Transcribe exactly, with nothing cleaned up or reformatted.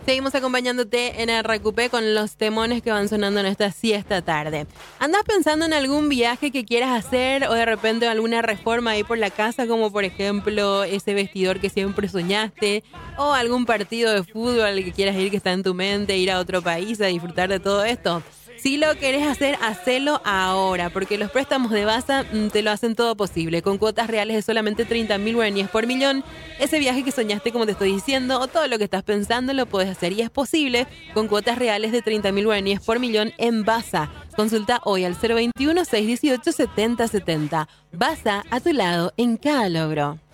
Seguimos acompañándote en el Recupé con los temones que van sonando en esta siesta tarde. ¿Andás pensando en algún viaje que quieras hacer o de repente alguna reforma ahí por la casa, como por ejemplo ese vestidor que siempre soñaste o algún partido de fútbol al que quieras ir que está en tu mente, ir a otro país a disfrutar de todo esto? Si lo querés hacer, hacelo ahora, porque los préstamos de Basa mm, te lo hacen todo posible. Con cuotas reales de solamente treinta mil guaraníes por millón, ese viaje que soñaste, como te estoy diciendo, o todo lo que estás pensando, lo puedes hacer y es posible con cuotas reales de treinta mil guaraníes por millón en Basa. Consulta hoy al cero veintiuno, seiscientos dieciocho, setenta setenta. Basa, a tu lado en cada logro.